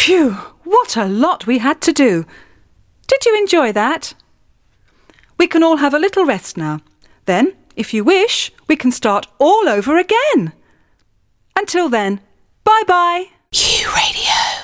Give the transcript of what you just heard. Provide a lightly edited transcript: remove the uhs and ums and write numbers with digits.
Phew, what a lot we had to do. Did you enjoy that? We can all have a little rest now. Then, if you wish, we can start all over again. Until then, bye-bye. Q Radio.